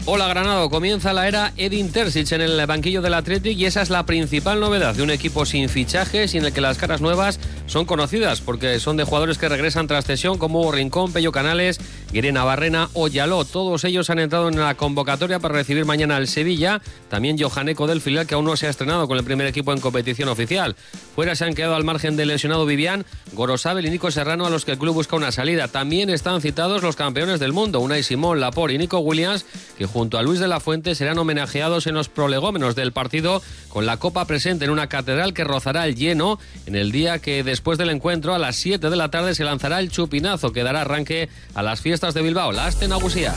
Hola Granado, comienza la era Edin Terzic en el banquillo del Athletic y esa es la principal novedad de un equipo sin fichajes y en el que las caras nuevas son conocidas porque son de jugadores que regresan tras cesión como Hugo Rincón, Pello Canales, Guirena Barrena o Yaló. Todos ellos han entrado en la convocatoria para recibir mañana al Sevilla, también Johan Eco del filial que aún no se ha estrenado con el primer equipo en competición oficial. Fuera se han quedado al margen del lesionado Vivian, Gorosabel y Nico Serrano a los que el club busca una salida. También están citados los campeones del mundo, Unai Simón, Laporte y Nico Williams, que junto a Luis de la Fuente serán homenajeados en los prolegómenos del partido con la copa presente en una catedral que rozará el lleno en el día que después del encuentro a las 7 de la tarde se lanzará el chupinazo que dará arranque a las fiestas de Bilbao, la Aste Nagusia.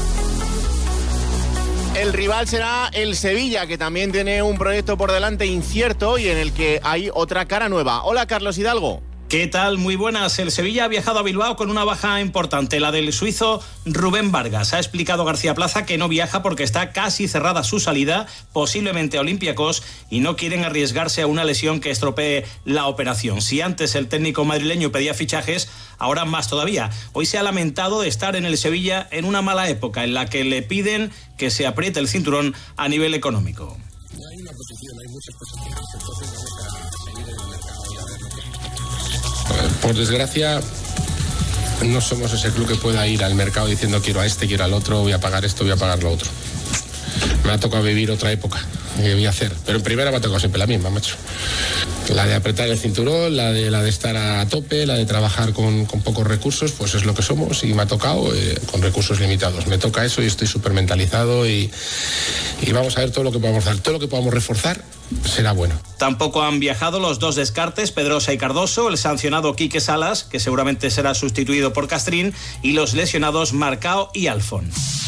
El rival será el Sevilla, que también tiene un proyecto por delante incierto y en el que hay otra cara nueva. Hola, Carlos Hidalgo. ¿Qué tal? Muy buenas. El Sevilla ha viajado a Bilbao con una baja importante, la del suizo Rubén Vargas. Ha explicado García Plaza que no viaja porque está casi cerrada su salida, posiblemente a Olympiacos, y no quieren arriesgarse a una lesión que estropee la operación. Si antes el técnico madrileño pedía fichajes, ahora más todavía. Hoy se ha lamentado de estar en el Sevilla en una mala época en la que le piden que se apriete el cinturón a nivel económico. No hay una posición, hay muchas posiciones, entonces no deja seguir en el mercado y a ver lo que... Por desgracia, no somos ese club que pueda ir al mercado diciendo quiero a este, quiero al otro, voy a pagar esto, voy a pagar lo otro. Me ha tocado vivir otra época, ¿qué voy a hacer? Pero en primera me ha tocado siempre la misma, macho. La de apretar el cinturón, la de estar a tope, la de trabajar con pocos recursos, pues es lo que somos y me ha tocado con recursos limitados. Me toca eso y estoy súper mentalizado y vamos a ver todo lo que podamos hacer, todo lo que podamos reforzar será bueno. Tampoco han viajado los dos descartes, Pedrosa y Cardoso, el sancionado Quique Salas, que seguramente será sustituido por Castrín, y los lesionados Marcao y Alfón.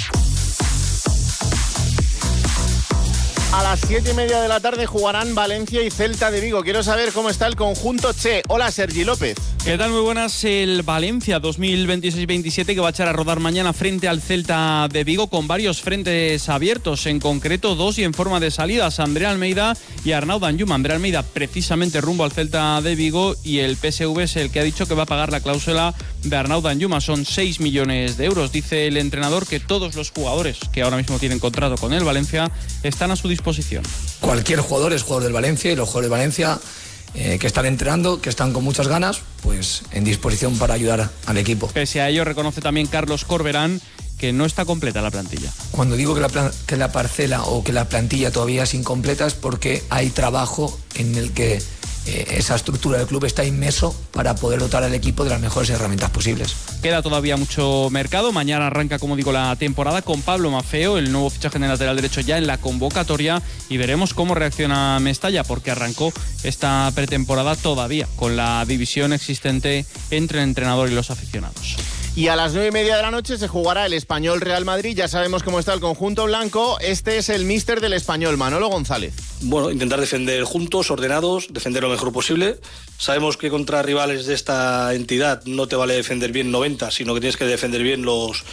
A las 7:30 de la tarde jugarán Valencia y Celta de Vigo. Quiero saber cómo está el conjunto Che. Hola, Sergi López. ¿Qué tal? Muy buenas. El Valencia 2026-27 que va a echar a rodar mañana frente al Celta de Vigo con varios frentes abiertos, en concreto dos y en forma de salidas, André Almeida y Arnau Danjuma. André Almeida precisamente rumbo al Celta de Vigo y el PSV es el que ha dicho que va a pagar la cláusula de Arnau Danjuma. Son 6 millones de euros. Dice el entrenador que todos los jugadores que ahora mismo tienen contrato con el Valencia están a su disposición. Cualquier jugador es jugador del Valencia y los jugadores del Valencia que están entrenando, que están con muchas ganas, pues en disposición para ayudar al equipo. Pese a ello, reconoce también Carlos Corberán que no está completa la plantilla. Cuando digo que la parcela o que la plantilla todavía es incompleta es porque hay trabajo en el que esa estructura del club está inmerso para poder dotar al equipo de las mejores herramientas posibles. Queda todavía mucho mercado. Mañana arranca, como digo, la temporada con Pablo Maffeo, el nuevo fichaje en el lateral derecho ya en la convocatoria, y veremos cómo reacciona Mestalla porque arrancó esta pretemporada todavía con la división existente entre el entrenador y los aficionados. Y a las 9:30 de la noche se jugará el Español Real Madrid. Ya sabemos cómo está el conjunto blanco. Este es el míster del Español, Manolo González. Bueno, intentar defender juntos, ordenados, defender lo mejor posible. Sabemos que contra rivales de esta entidad no te vale defender bien 90, sino que tienes que defender bien los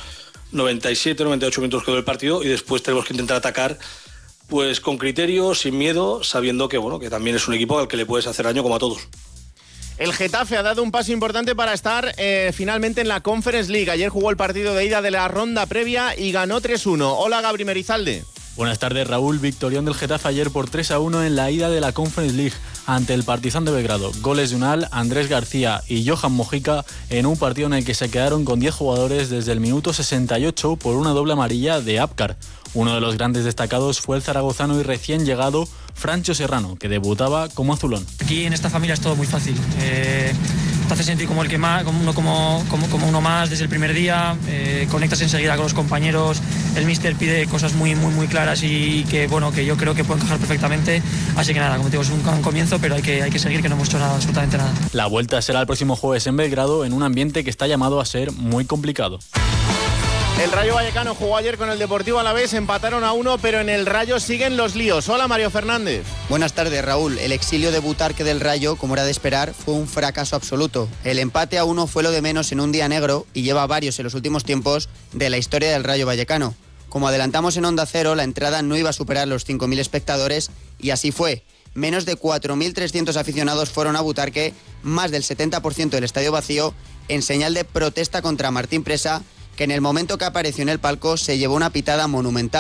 97, 98 minutos que dura el partido y después tenemos que intentar atacar pues con criterio, sin miedo, sabiendo que bueno, que también es un equipo al que le puedes hacer daño como a todos. El Getafe ha dado un paso importante para estar finalmente en la Conference League. Ayer jugó el partido de ida de la ronda previa y ganó 3-1. Hola, Gabri Merizalde. Buenas tardes, Raúl. Victorión del Getafe ayer por 3-1 en la ida de la Conference League ante el Partizan de Belgrado. Goles de Unal, Andrés García y Johan Mojica en un partido en el que se quedaron con 10 jugadores desde el minuto 68 por una doble amarilla de Apcar. Uno de los grandes destacados fue el zaragozano y recién llegado Francho Serrano, que debutaba como azulón. Aquí en esta familia es todo muy fácil. Te hace sentir como el que más, como uno más desde el primer día. Conectas enseguida con los compañeros. El míster pide cosas muy claras y que yo creo que pueden encajar perfectamente. Así que nada, como te digo, es un comienzo, pero hay que seguir, que no hemos hecho absolutamente nada. La vuelta será el próximo jueves en Belgrado, en un ambiente que está llamado a ser muy complicado. El Rayo Vallecano jugó ayer con el Deportivo Alavés, empataron a 1, pero en el Rayo siguen los líos. Hola, Mario Fernández. Buenas tardes, Raúl. El exilio de Butarque del Rayo, como era de esperar, fue un fracaso absoluto. El empate a 1 fue lo de menos en un día negro y lleva varios en los últimos tiempos de la historia del Rayo Vallecano. Como adelantamos en Onda Cero, la entrada no iba a superar los 5.000 espectadores y así fue. Menos de 4.300 aficionados fueron a Butarque, más del 70% del estadio vacío, en señal de protesta contra Martín Presa, que en el momento que apareció en el palco se llevó una pitada monumental.